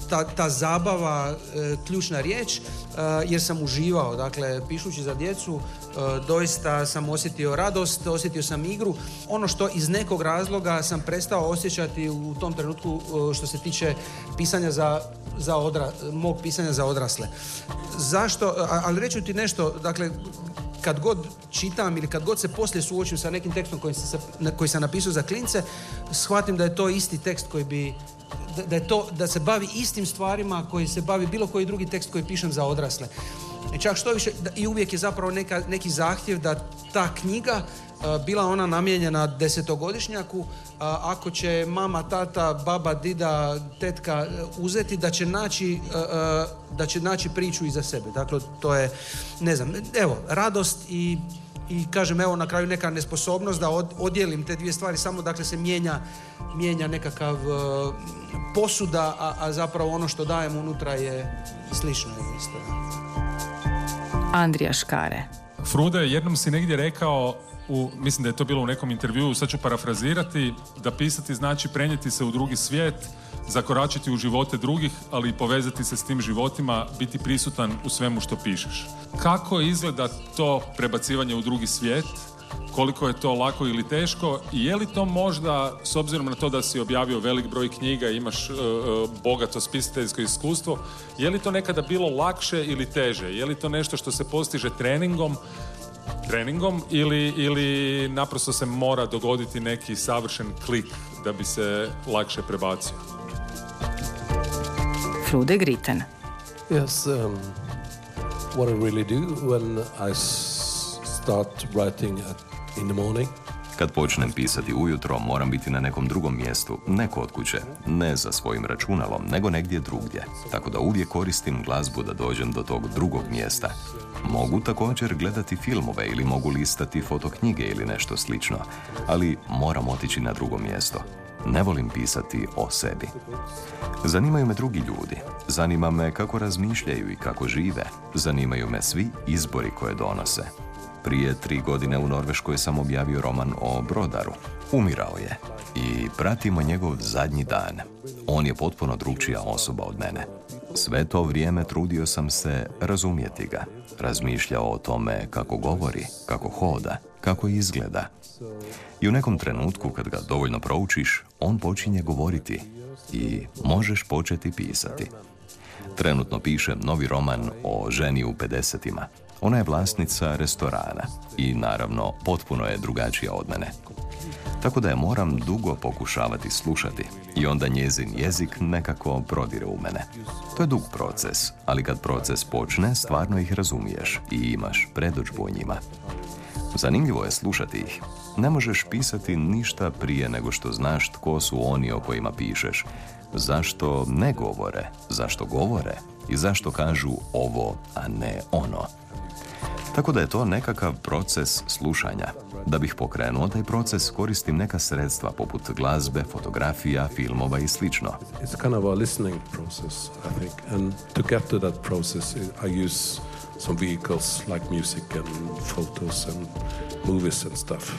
ta zabava ključna riječ, jer sam uživao, dakle, pišući za djecu, doista sam osjetio radost, osjetio sam igru. Ono što iz nekog razloga sam prestao osjećati u tom trenutku što se tiče pisanja mog pisanja za odrasle. Zašto? Ali reću ti nešto, dakle, kad god čitam ili kad god se poslije suočim sa nekim tekstom koji sam napisao za klince, shvatim da je to isti tekst koji bi, da se bavi istim stvarima koji se bavi bilo koji drugi tekst koji pišem za odrasle. I čak što više, i uvijek je zapravo neki zahtjev da ta knjiga, bila ona namijenjena 10-godišnjaku, ako će mama, tata, baba, dida, tetka uzeti, da će naći priču iza sebe. Dakle, to je, ne znam, evo, radost i kažem, evo, na kraju neka nesposobnost da odjelim te dvije stvari, samo dakle se mijenja nekakav posuda, a zapravo ono što dajem unutra je slično isto. Andrija Škare. Frude, jednom si negdje rekao, mislim da je to bilo u nekom intervjuu, sad ću parafrazirati, da pisati znači prenijeti se u drugi svijet, zakoračiti u živote drugih, ali i povezati se s tim životima, biti prisutan u svemu što pišeš. Kako izgleda to prebacivanje u drugi svijet? Koliko je to lako ili teško? I je li to možda, s obzirom na to da si objavio velik broj knjiga, imaš bogato spisateljsko iskustvo, je li to nekada bilo lakše ili teže? Je li to nešto što se postiže treningom ili naprosto se mora dogoditi neki savršen klik da bi se lakše prebacio? Frude Griten. Yes, what I really do when I start writing in the morning. Kad počnem pisati ujutro, moram biti na nekom drugom mjestu, ne kod kuće, ne za svojim računalom, nego negdje drugdje. Tako da uvijek koristim glazbu da dođem do tog drugog mjesta. Mogu također gledati filmove ili mogu listati fotoknjige ili nešto slično, ali moram otići na drugo mjesto. Ne volim pisati o sebi. Zanimaju me drugi ljudi. Zanima me kako razmišljaju i kako žive. Zanimaju me svi izbori koje donose. Prije 3 godine u Norveškoj sam objavio roman o brodaru. Umirao je i pratimo njegov zadnji dan. On je potpuno drugčija osoba od mene. Sve to vrijeme trudio sam se razumjeti ga. Razmišljao o tome kako govori, kako hoda, kako izgleda. I u nekom trenutku kad ga dovoljno proučiš, on počinje govoriti i možeš početi pisati. Trenutno pišem novi roman o ženi u 50-ima. Ona je vlasnica restorana i naravno potpuno je drugačija od mene. Tako da je moram dugo pokušavati slušati i onda njezin jezik nekako prodire u mene. To je dug proces, ali kad proces počne, stvarno ih razumiješ i imaš predodžbu o njima. Zanimljivo je slušati ih. Ne možeš pisati ništa prije nego što znaš tko su oni o kojima pišeš, zašto ne govore, zašto govore i zašto kažu ovo, a ne ono. Tako da je to nekakav proces slušanja. Da bih pokrenuo taj proces, koristim neka sredstva poput glazbe, fotografija, filmova i slično. It's kind of a listening process, I think. And to get to that process, I use some vehicles like music and photos and movies and stuff.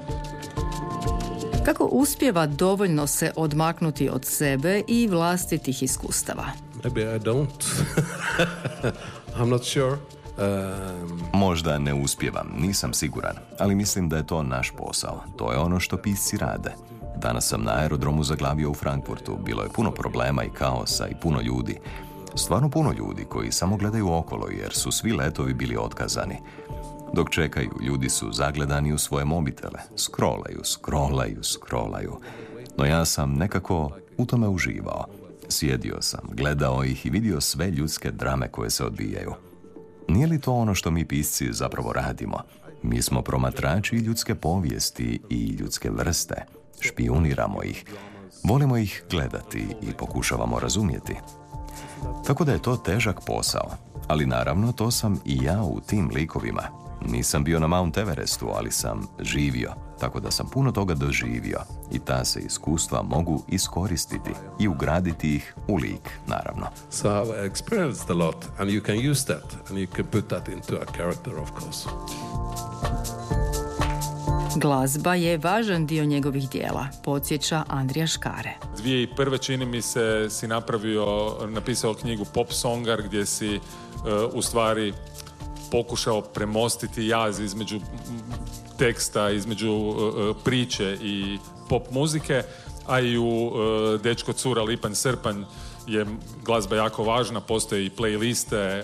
Kako uspijeva dovoljno se odmaknuti od sebe i vlastitih iskustava? Maybe I don't. I'm not sure. Možda ne uspijevam, nisam siguran, ali mislim da je to naš posao. To je ono što pisci rade. Danas sam na aerodromu zaglavio u Frankfurtu. Bilo je puno problema i kaosa i puno ljudi. Stvarno puno ljudi koji samo gledaju okolo jer su svi letovi bili otkazani. Dok čekaju, ljudi su zagledani u svoje mobitele. Scrollaju. No ja sam nekako u tome uživao. Sjedio sam, gledao ih i vidio sve ljudske drame koje se odvijaju. Nije li to ono što mi pisci zapravo radimo? Mi smo promatrači ljudske povijesti i ljudske vrste. Špijuniramo ih. Volimo ih gledati i pokušavamo razumjeti. Tako da je to težak posao. Ali naravno to sam i ja u tim likovima. Nisam bio na Mount Everestu, ali sam živio. Tako da sam puno toga doživio. I ta se iskustva mogu iskoristiti i ugraditi ih u lik, naravno. So I've experienced a lot and you can use that and you can put that into a character, of course. Glazba je važan dio njegovih dijela, podsjeća Andrija Škare. 2001. čini mi se si napisao knjigu Pop Songar gdje si u stvari pokušao premostiti jaz između teksta, između priče i pop muzike, a i u Dečko, cura, lipanj, srpanj je glazba jako važna, postoje i playliste.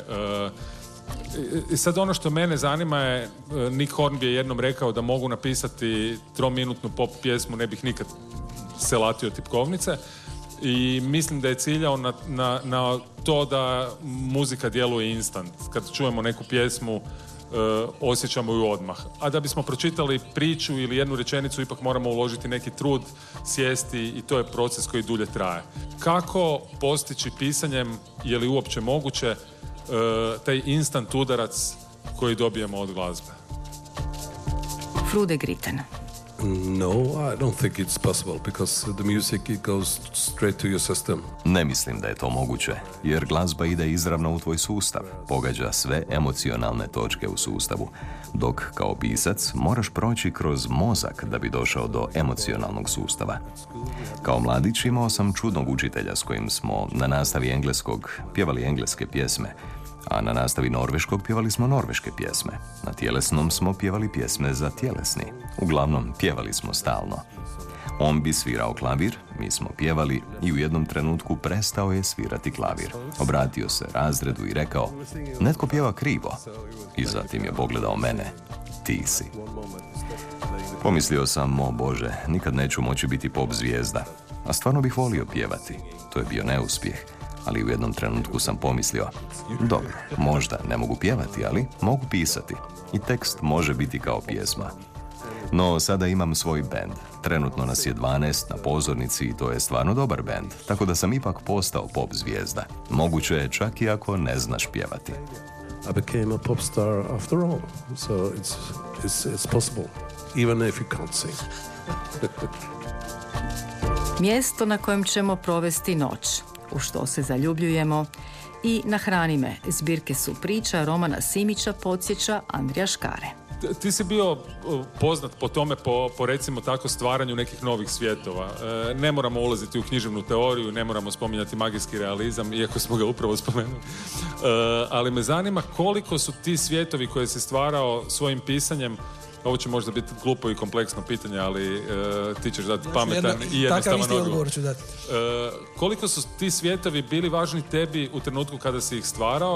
I sad ono što mene zanima je, Nick Hornby je jednom rekao da mogu napisati 3-minutnu pop pjesmu, ne bih nikad se latio tipkovnice, i mislim da je ciljao na to da muzika djeluje instant. Kad čujemo neku pjesmu, osjećamo ju odmah. A da bismo pročitali priču ili jednu rečenicu, ipak moramo uložiti neki trud, sjesti, i to je proces koji dulje traje. Kako postići pisanjem, je li uopće moguće, taj instant udarac koji dobijemo od glazbe? Frude Griten. No, I don't think it's possible because the music it goes straight to your system. Ne mislim da je to moguće, jer glazba ide izravno u tvoj sustav, pogađa sve emocionalne točke u sustavu, dok kao pisac moraš proći kroz mozak da bi došao do emocionalnog sustava. Kao mladić imao sam čudnog učitelja s kojim smo na nastavi engleskog pjevali engleske pjesme, a na nastavi norveškog pjevali smo norveške pjesme. Na tjelesnom smo pjevali pjesme za tjelesni. Uglavnom, pjevali smo stalno. On bi svirao klavir, mi smo pjevali, i u jednom trenutku prestao je svirati klavir. Obratio se razredu i rekao: netko pjeva krivo. I zatim je pogledao mene: ti si. Pomislio sam: o Bože, nikad neću moći biti pop zvijezda. A stvarno bih volio pjevati. To je bio neuspjeh. Ali u jednom trenutku sam pomislio: dobro, možda ne mogu pjevati, ali mogu pisati. I tekst može biti kao pjesma. No, sada imam svoj bend. Trenutno nas je 12 na pozornici i to je stvarno dobar bend, tako da sam ipak postao pop zvijezda. Moguće je čak i ako ne znaš pjevati. I became a pop star after all, so it's possible, even if you can't sing. Mjesto na kojem ćemo provesti noć, u što se zaljubljujemo, i Nahrani me, zbirke su priča Romana Simića, podsjeća Andrija Škare. Ti si bio poznat po tome, po recimo tako stvaranju nekih novih svjetova. Ne moramo ulaziti u književnu teoriju, ne moramo spominjati magijski realizam, iako smo ga upravo spomenuli. Ali me zanima koliko su ti svjetovi koje si stvarao svojim pisanjem, ovo će možda biti glupo i kompleksno pitanje, ali ti ćeš dati pametan i jednostavan odgovor. Ću dati. Koliko su ti svjetovi bili važni tebi u trenutku kada si ih stvarao,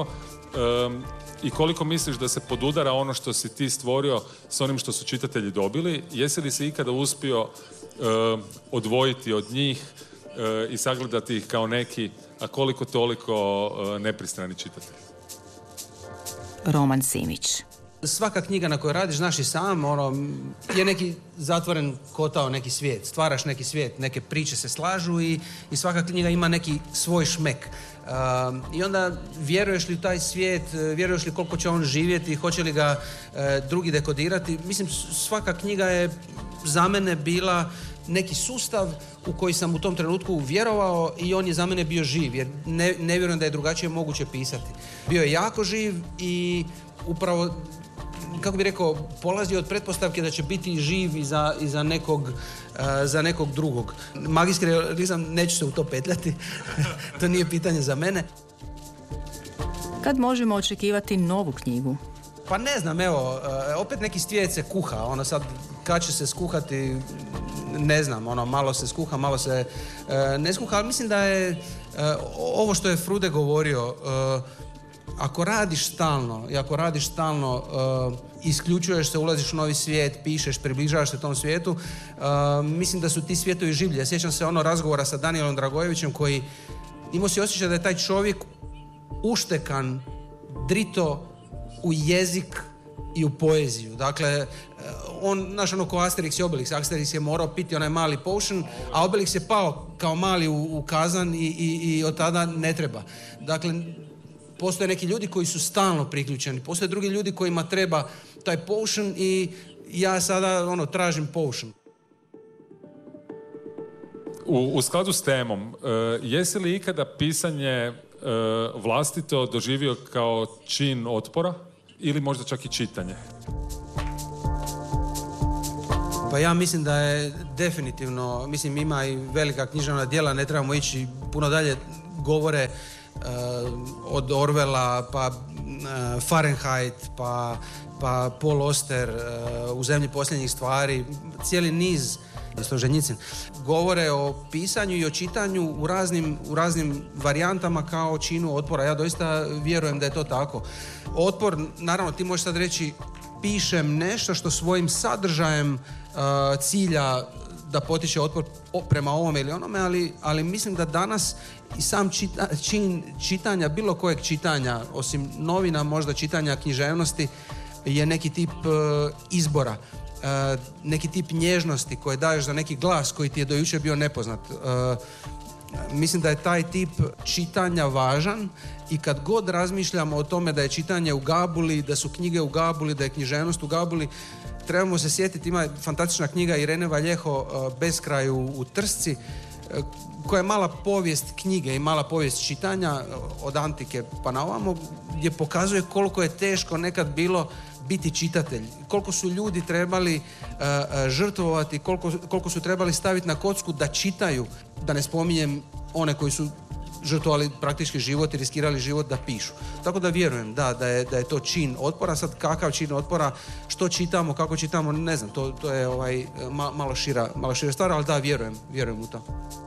i koliko misliš da se podudara ono što si ti stvorio s onim što su čitatelji dobili? Jesi li se ikada uspio odvojiti od njih i sagledati ih kao neki, a koliko toliko nepristrani čitatelj? Roman Simić. Svaka knjiga na kojoj radiš, znaš i sam, je neki zatvoren kotao, neki svijet. Stvaraš neki svijet, neke priče se slažu i svaka knjiga ima neki svoj šmek. I onda vjeruješ li u taj svijet, vjeruješ li koliko će on živjeti, hoće li ga drugi dekodirati. Mislim, svaka knjiga je za mene bila neki sustav u koji sam u tom trenutku vjerovao i on je za mene bio živ, jer ne vjerujem da je drugačije moguće pisati. Bio je jako živ i upravo, kako bih rekao, polazi od pretpostavke da će biti živ i za nekog drugog. Magijski realizam, neću se u to petljati, to nije pitanje za mene. Kad možemo očekivati novu knjigu? Pa ne znam, evo, opet neki svijet se kuha, sad kad će se skuhati, ne znam, malo se skuha, malo se ne skuha, ali mislim da je ovo što je Frude govorio, ako radiš stalno, isključuješ se, ulaziš u novi svijet, pišeš, približavaš se tom svijetu, mislim da su ti svijetovi življi. Ja sjećam se razgovora sa Danielom Dragojevićem koji imao si osjećaj da je taj čovjek uštekan drito u jezik i u poeziju. Dakle, on, znaš, ko Asterix i Obelix. Asterix je morao piti onaj mali potion, a Obelix je pao kao mali u kazan i od tada ne treba. Dakle, postoje neki ljudi koji su stalno priključeni, postoje drugi ljudi kojima treba taj potion i ja sada tražim potion. U skladu s temom, jesi li ikada pisanje vlastito doživio kao čin otpora ili možda čak i čitanje? Pa ja mislim da je definitivno, mislim ima i velika književna djela, ne trebamo ići puno dalje, govore od Orwella pa Fahrenheit pa Paul Auster, U zemlji posljednjih stvari, cijeli niz Solženjicin, govore o pisanju i o čitanju u raznim varijantama kao činu otpora. Ja doista vjerujem da je to tako. Otpor, naravno ti možeš sad reći pišem nešto što svojim sadržajem cilja da potiče otpor prema ovome ili onome, ali mislim da danas i sam čin čitanja, bilo kojeg čitanja, osim novina, možda čitanja književnosti, je neki tip izbora, neki tip nježnosti koje daješ za neki glas koji ti je do jučer bio nepoznat. Mislim da je taj tip čitanja važan i kad god razmišljamo o tome da je čitanje u gabuli, da su knjige u gabuli, da je književnost u gabuli, trebamo se sjetiti, ima fantastična knjiga Irene Valjeho Beskraj u Trsci, koja je mala povijest knjige i mala povijest čitanja od antike pa na ovamo, gdje pokazuje koliko je teško nekad bilo biti čitatelj, koliko su ljudi trebali žrtvovati, koliko su trebali staviti na kocku da čitaju, da ne spominjem one koji su žrtvovali praktički život i riskirali život da pišu. Tako da vjerujem da je to čin otpora. Sad kakav čin otpora, što čitamo, kako čitamo, ne znam, to je malo šira stvar, ali da, vjerujem u to.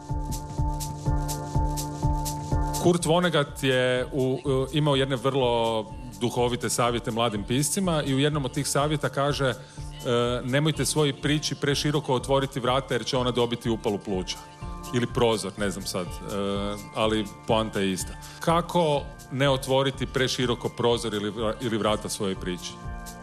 Kurt Vonnegut je imao jedne vrlo duhovite savjete mladim piscima i u jednom od tih savjeta kaže nemojte svojoj priči preširoko otvoriti vrata jer će ona dobiti upalu pluća. Ili prozor, ne znam sad, ali poanta je ista. Kako ne otvoriti preširoko prozor ili vrata svojoj priči?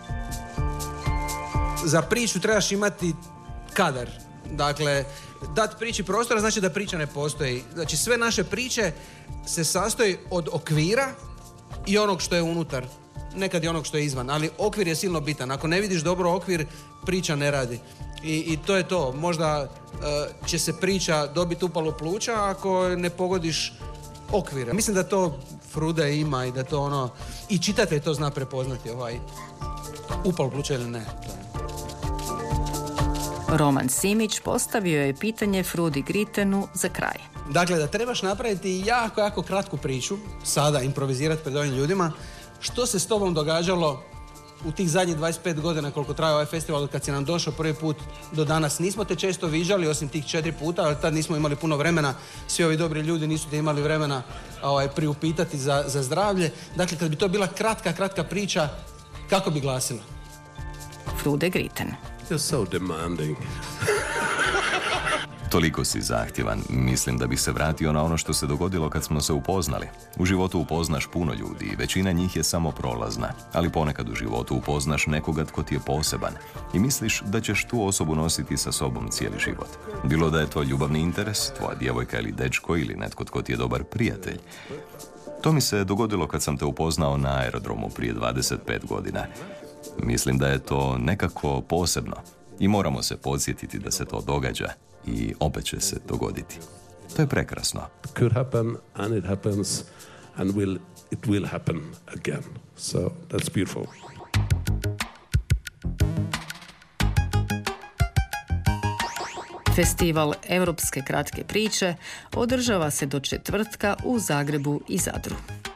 Za priču trebaš imati kadar. Dakle, dati priči prostora znači da priča ne postoji. Znači, sve naše priče se sastoji od okvira i onog što je unutar. Nekad i onog što je izvan, ali okvir je silno bitan. Ako ne vidiš dobro okvir, priča ne radi. I to je to. Možda će se priča dobiti upalu pluća ako ne pogodiš okvire. Mislim da to Frude ima i da to ono... I čitatelj to zna prepoznati, upalu pluća ili ne. Roman Simić postavio je pitanje Frudi Gritenu za kraj. Dakle, da trebaš napraviti jako kratku priču, sada improvizirati pred ovim ljudima, što se s tobom događalo u tih zadnjih 25 godina koliko traje ovaj festival, kad si nam došao prvi put do danas. Nismo te često viđali, osim tih 4 puta, ali tad nismo imali puno vremena. Svi ovi dobri ljudi nisu te imali vremena priupitati za zdravlje. Dakle, kad bi to bila kratka priča, kako bi glasila? Frude Griten. You're so demanding. Toliko si zahtjevan. Mislim da bih se vratio na ono što se dogodilo kad smo se upoznali. U životu upoznaš puno ljudi i većina njih je samo prolazna. Ali ponekad u životu upoznaš nekoga tko ti je poseban i misliš da ćeš tu osobu nositi sa sobom cijeli život. Bilo da je to ljubavni interes, tvoja djevojka ili dečko ili netko tko ti je dobar prijatelj. To mi se dogodilo kad sam te upoznao na aerodromu prije 25 godina. Mislim da je to nekako posebno i moramo se podsjetiti da se to događa i opet će se dogoditi. To je prekrasno. It could happen and it happens and it will happen again. So that's beautiful. Festival Europske kratke priče održava se do četvrtka u Zagrebu i Zadru.